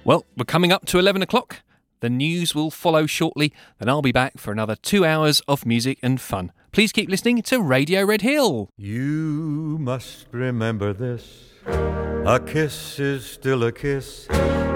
Well, we're coming up to 11 o'clock. The news will follow shortly, then I'll be back for another 2 hours of music and fun. Please keep listening to Radio Red Hill. You must remember this. A kiss is still a kiss.